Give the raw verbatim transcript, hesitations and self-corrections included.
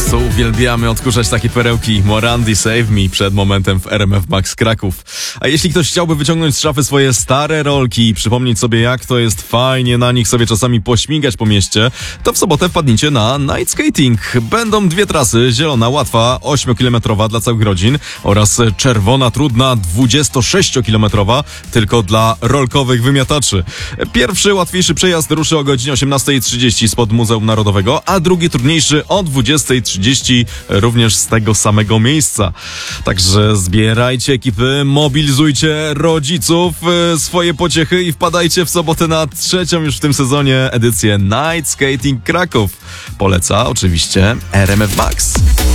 Co uwielbiamy odkurzać takie perełki. Morandi Save Me przed momentem w R M F Max Kraków. A jeśli ktoś chciałby wyciągnąć z szafy swoje stare rolki i przypomnieć sobie, jak to jest fajnie na nich sobie czasami pośmigać po mieście, to w sobotę wpadnijcie na Night Skating. Będą dwie trasy, zielona, łatwa, ośmiokilometrowa dla całych rodzin oraz czerwona, trudna, dwudziestosześciokilometrowa, tylko dla rolkowych wymiataczy. Pierwszy, łatwiejszy przejazd ruszy o godzinie osiemnastej trzydzieści spod Muzeum Narodowego, a drugi, trudniejszy, o dwudziestej trzydzieści również z tego samego miejsca. Także zbierajcie ekipy, mobilizujcie rodziców, swoje pociechy i wpadajcie w sobotę na trzecią już w tym sezonie edycję Night Skating Kraków. Poleca oczywiście R M F Max.